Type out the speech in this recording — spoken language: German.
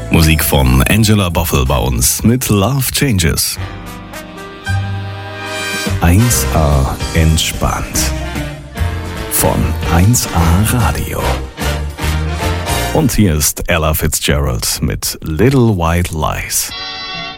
Musik von Angela Boffel bei uns mit Love Changes. 1A entspannt. Von 1A Radio. Und hier ist Ella Fitzgerald mit Little White Lies.